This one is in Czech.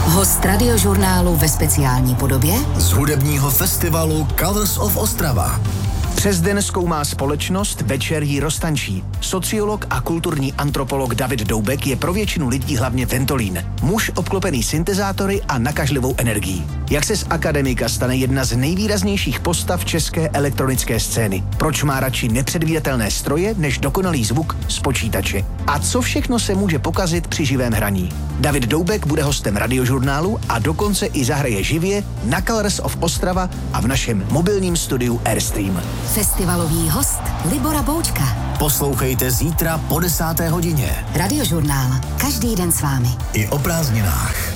Host Radiožurnálu ve speciální podobě z hudebního festivalu Colors of Ostrava. Přes den zkoumá společnost, večer ji roztančí. Sociolog a kulturní antropolog David Doubek je pro většinu lidí hlavně ventolín. Muž obklopený syntezátory a nakažlivou energií. Jak se z akademika stane jedna z nejvýraznějších postav české elektronické scény? Proč má radši nepředvídatelné stroje než dokonalý zvuk z počítače? A co všechno se může pokazit při živém hraní? David Doubek bude hostem Radiožurnálu a dokonce i zahraje živě na Colors of Ostrava a v našem mobilním studiu Airstream. Festivalový host Libora Boučka. Poslouchejte zítra po 10. hodině. Radiožurnál. Každý den s vámi. I o prázdninách.